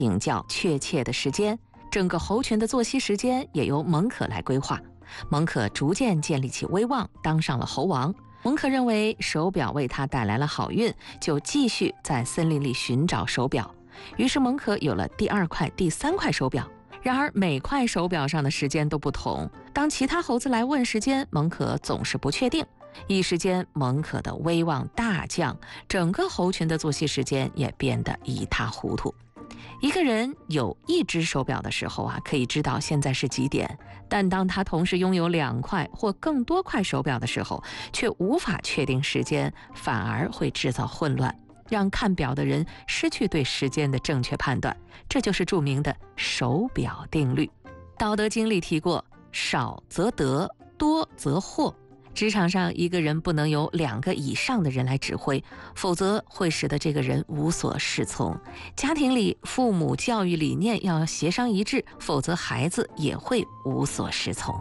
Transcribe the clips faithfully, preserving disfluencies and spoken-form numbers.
领教确切的时间，整个猴群的作息时间也由蒙可来规划。蒙可逐渐建立起威望，当上了猴王。蒙可认为手表为他带来了好运，就继续在森林里寻找手表。于是蒙可有了第二块、第三块手表。然而每块手表上的时间都不同，当其他猴子来问时间，蒙可总是不确定。一时间，蒙可的威望大降，整个猴群的作息时间也变得一塌糊涂。一个人有一只手表的时候啊，可以知道现在是几点，但当他同时拥有两块或更多块手表的时候，却无法确定时间，反而会制造混乱，让看表的人失去对时间的正确判断。这就是著名的手表定律。道德经里提过，少则得，多则惑。职场上，一个人不能有两个以上的人来指挥，否则会使得这个人无所适从。家庭里，父母教育理念要协商一致，否则孩子也会无所适从。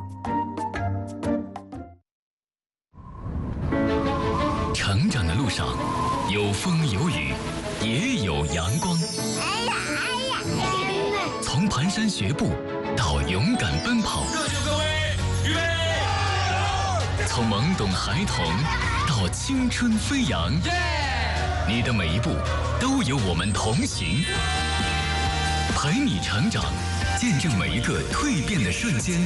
成长的路上，有风有雨，也有阳光。 哎呀哎呀哎呀！ 从蹒跚学步到勇敢奔跑， 热血各位，预备！ 从懵懂孩童到青春飞扬， yeah! 你的每一步都有我们同行，陪你成长，见证每一个蜕变的瞬间。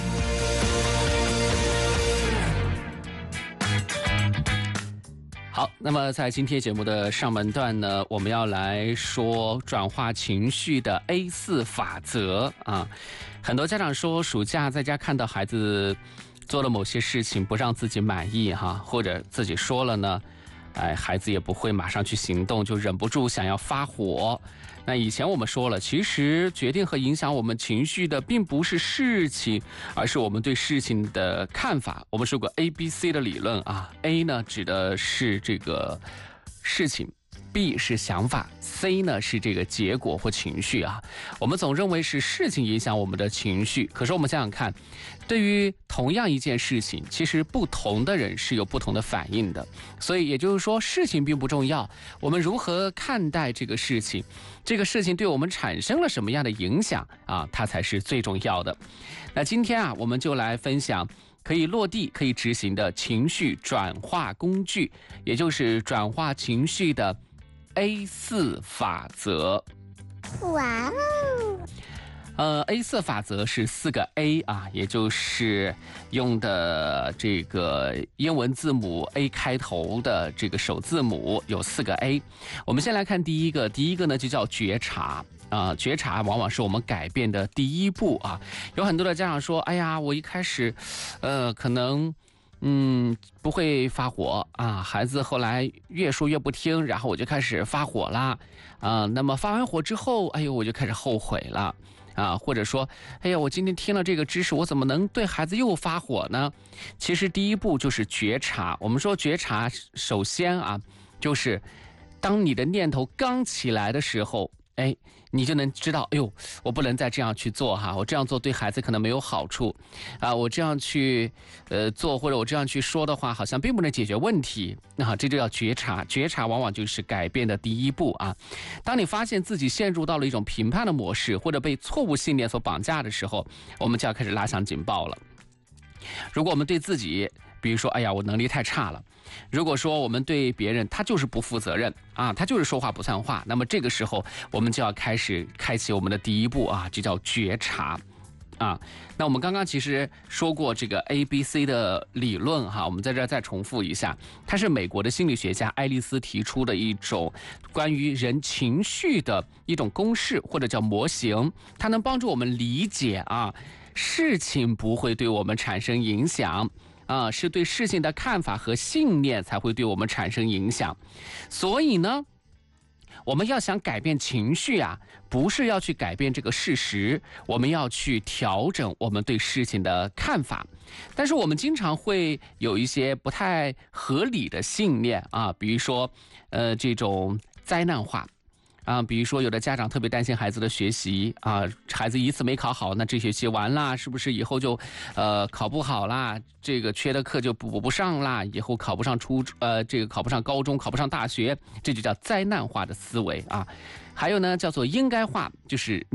好，那么在今天节目的上半段呢，我们要来说转化情绪的 A 四 法则啊。很多家长说，暑假在家看到孩子做了某些事情不让自己满意哈，或者自己说了呢，哎，孩子也不会马上去行动，就忍不住想要发火。那以前我们说了，其实决定和影响我们情绪的并不是事情，而是我们对事情的看法。我们说过 A B C 的理论啊 ，A 呢指的是这个事情。B 是想法 ，C 呢是这个结果或情绪啊。我们总认为是事情影响我们的情绪，可是我们想想看，对于同样一件事情，其实不同的人是有不同的反应的。所以也就是说，事情并不重要，我们如何看待这个事情，这个事情对我们产生了什么样的影响啊，它才是最重要的。那今天啊，我们就来分享可以落地、可以执行的情绪转化工具，也就是转化情绪的A 四 法则。 哇哦！ 呃 ，A 四 法则是四个 A 啊，也就是用的这个英文字母 A 开头的这个首字母有四个 A。我们先来看第一个，第一个呢就叫觉察。啊、呃，觉察往往是我们改变的第一步啊。有很多的家长说，哎呀，我一开始，呃，可能。嗯，不会发火啊，孩子后来越说越不听，然后我就开始发火啦，啊，那么发完火之后，哎呦，我就开始后悔了，啊，或者说，哎呀，我今天听了这个知识，我怎么能对孩子又发火呢？其实第一步就是觉察。我们说觉察，首先啊，就是当你的念头刚起来的时候，哎，你就能知道，哎呦，我不能再这样去做哈，我这样做对孩子可能没有好处，啊，我这样去呃做或者我这样去说的话，好像并不能解决问题，那这就叫觉察。觉察往往就是改变的第一步啊。当你发现自己陷入到了一种评判的模式，或者被错误信念所绑架的时候，我们就要开始拉响警报了。如果我们对自己，比如说，哎呀，我能力太差了。如果说我们对别人他就是不负责任啊，他就是说话不算话，那么这个时候我们就要开始开启我们的第一步啊，就叫觉察啊。那我们刚刚其实说过这个 A B C 的理论哈，我们在这儿再重复一下，它是美国的心理学家爱丽丝提出的一种关于人情绪的一种公式或者叫模型，它能帮助我们理解啊，事情不会对我们产生影响。啊，是对事情的看法和信念才会对我们产生影响。所以呢，我们要想改变情绪啊，不是要去改变这个事实，我们要去调整我们对事情的看法。但是我们经常会有一些不太合理的信念啊，比如说，呃，这种灾难化。啊，比如说有的家长特别担心孩子的学习啊，孩子一次没考好，那这学期完啦，是不是以后就呃考不好啦？这个缺的课就补不上啦，以后考不上初呃这个考不上高中，考不上大学，这就叫灾难化的思维啊。 还有呢，叫做应该化，就是